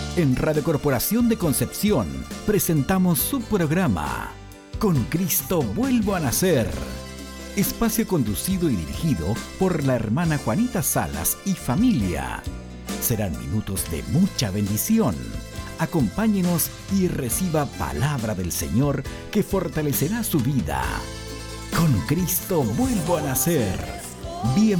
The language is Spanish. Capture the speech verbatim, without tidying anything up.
En Radio Corporación de Concepción presentamos su programa Con Cristo vuelvo a nacer. Espacio conducido y dirigido por la hermana Juanita Salas y familia. Serán minutos de mucha bendición. Acompáñenos y reciba palabra del Señor que fortalecerá su vida. Con Cristo vuelvo a nacer. Bienvenido.